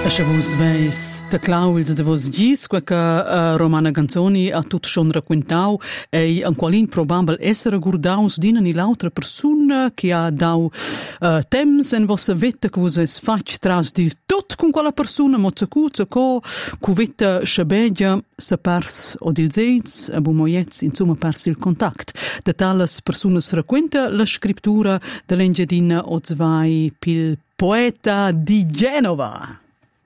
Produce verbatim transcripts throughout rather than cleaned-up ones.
Se vos veis de clauils de vos gis, queca uh, Romana Ganzoni ha tut schon racquintau e an qualin probabel essere gurdaus d'ina ni l'altra persona che ha dau uh, temps en vossa vetta che vos es fac tras di tot con quella persona mozza cuzza co cu vetta schabegia se pers o dil zeiz a bu moiez insomma pers il contact de talas personas racquinta la scrittura de l'engiadina ozvai pil poeta di Genova.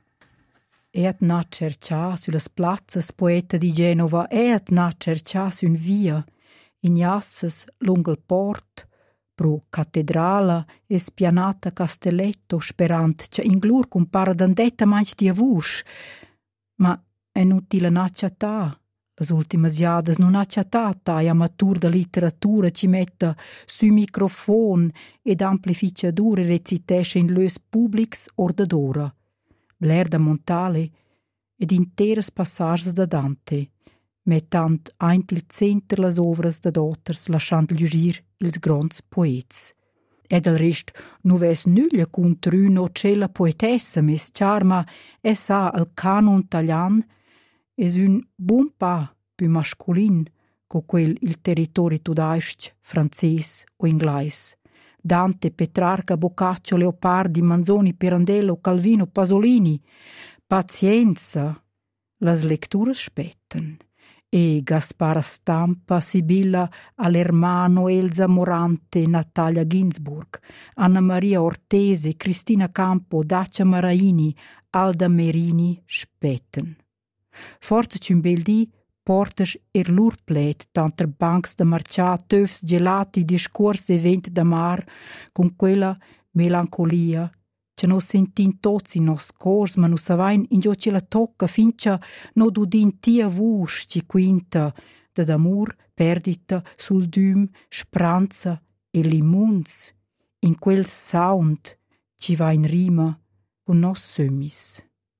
Et na cercià sulle plazzas poeta di Genova, et na cercià sun via, in jassas lungo il port, pro cattedrala e spianata castelletto, sperant che in glur compara d'andetta manch di avus. Ma è inutile n'acciatà. Las ultimas jadas non acciatata ai amatur da literatura ci metta su microfon ed amplificador e recitesce in lös publics ordadora. Blair da Montale ed interas passages da Dante, mettant aint il center las ovras da dotters lasciant lugir ils grands poets. Ed al rest nu ves nuglia contrüno cella poetessa mes charma essa al canon taglian es un buon pa più masculin co quel il territori tudaisc, frances o inglais. Dante, Petrarca, Boccaccio, Leopardi, Manzoni, Pirandello, Calvino, Pasolini. Pazienza, las lecturas spetten. E Gaspara Stampa, Sibilla Alermano, Elsa Morante, Natalia Ginsburg, Anna Maria Ortese, Cristina Campo, Dacia Maraini, Alda Merini spetten. Forza c'un bel di portas er lur plet, tanter bancs da marcià, töfs gelati, discors e vent da mar, con quella melancolia, che no sentin tots in nos cors, ma no savain in gio ce la tocca, fincia no d'udin tia vus, ci quinta, da d'amur, perdita, sul düm, spranza e limuns, in quel sound ci va in rima con nos sömis.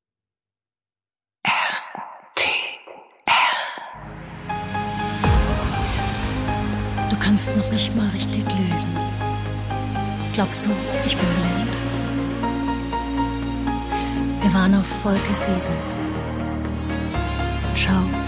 Du kannst noch nicht mal richtig lügen. Glaubst du, ich bin blind? Wir waren auf Wolke sieben. Schau,